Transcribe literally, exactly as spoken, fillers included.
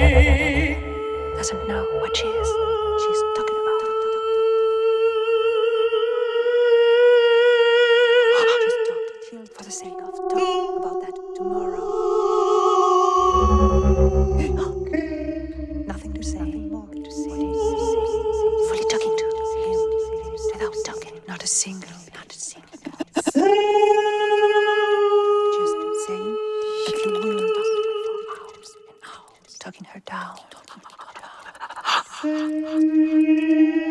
Doesn't know what she is. She's talking about. Just talk for the sake of talking about that tomorrow. Nothing to say. Nothing more to say. Fully talking to him without talking. Not a single. Not a single. Just saying a few words for hours and hours, talking her down.